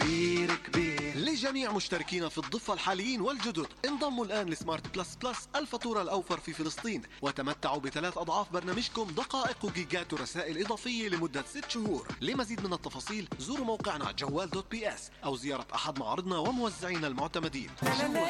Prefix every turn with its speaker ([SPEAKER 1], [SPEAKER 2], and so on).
[SPEAKER 1] كبير كبير.
[SPEAKER 2] لجميع مشتركين في الضفة الحاليين والجدد، انضموا الآن لسمارت بلس بلس، الفاتورة الأوفر في فلسطين، وتمتعوا ب3 أضعاف برنامجكم، دقائق وجيجات ورسائل إضافية لمدة 6 شهور. لمزيد من التفاصيل زوروا موقعنا جوال.bs أو زيارة أحد معارضنا وموزعينا المعتمدين.